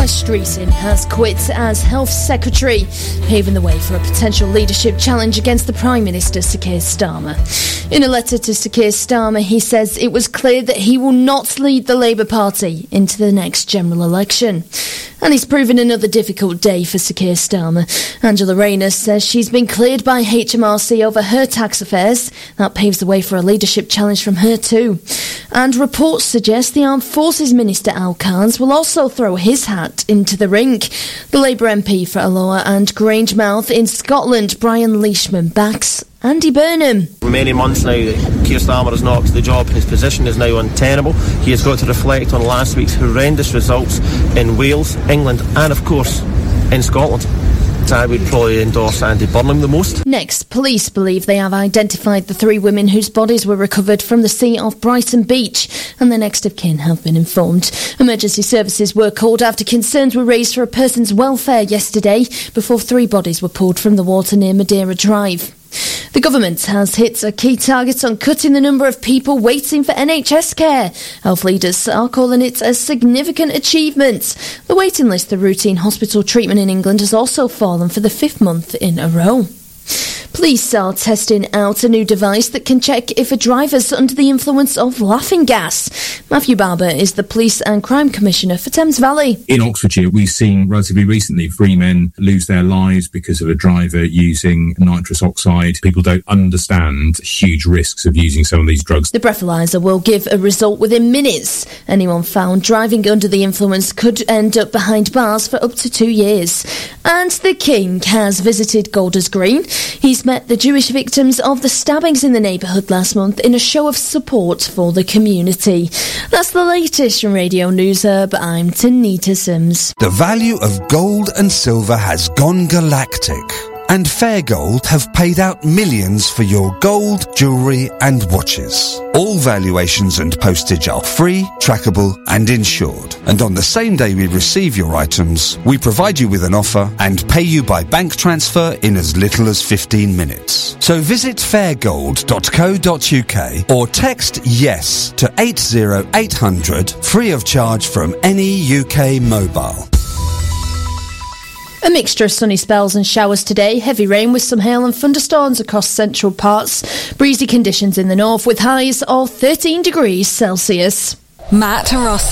Wes Streeting has quit as Health Secretary, paving the way for a potential leadership challenge against the Prime Minister, Sir Keir Starmer. In a letter to Sir Keir Starmer, he says it was clear that he will not lead the Labour Party into the next general election. And he's proven another difficult day for Sir Keir Starmer. Angela Rayner says she's been cleared by HMRC over her tax affairs. That paves the way for a leadership challenge from her too. And reports suggest the Armed Forces Minister Al Carnes will also throw his hat into the ring. The Labour MP for Alloa and Grangemouth in Scotland, Brian Leishman, backs Andy Burnham. For many months now that Keir Starmer has not the job. His position is now untenable. He has got to reflect on last week's horrendous results in Wales, England and of course in Scotland. So I would probably endorse Andy Burnham the most. Next, police believe they have identified the 3 women whose bodies were recovered from the sea off Brighton Beach, and their next of kin have been informed. Emergency services were called after concerns were raised for a person's welfare yesterday before 3 bodies were pulled from the water near Madeira Drive. The government has hit a key target on cutting the number of people waiting for NHS care. Health leaders are calling it a significant achievement. The waiting list for routine hospital treatment in England has also fallen for the 5th month in a row. Police are testing out a new device that can check if a driver's under the influence of laughing gas. Matthew Barber is the Police and Crime Commissioner for Thames Valley. In Oxfordshire, we've seen relatively recently 3 men lose their lives because of a driver using nitrous oxide. People don't understand huge risks of using some of these drugs. The breathalyser will give a result within minutes. Anyone found driving under the influence could end up behind bars for up to 2 years. And the King has visited Golders Green. He's met the Jewish victims of the stabbings in the neighbourhood last month in a show of support for the community. That's the latest from Radio News Hub. I'm Tanita Sims. The value of gold and silver has gone galactic, and Fair Gold have paid out millions for your gold, jewellery and watches. All valuations and postage are free, trackable and insured. And on the same day we receive your items, we provide you with an offer and pay you by bank transfer in as little as 15 minutes. So visit fairgold.co.uk or text YES to 80800 free of charge from any UK mobile. A mixture of sunny spells and showers today. Heavy rain with some hail and thunderstorms across central parts. Breezy conditions in the north with highs of 13 degrees Celsius. Matt Ross.